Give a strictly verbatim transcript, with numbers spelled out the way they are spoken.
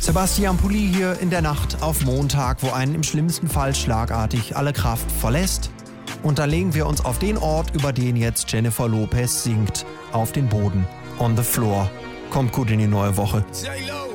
Sebastian Pulli hier in der Nacht auf Montag, wo einen im schlimmsten Fall schlagartig alle Kraft verlässt. Und da legen wir uns auf den Ort, über den jetzt Jennifer Lopez singt, auf den Boden, on the floor. Kommt gut in die neue Woche. J-Lo.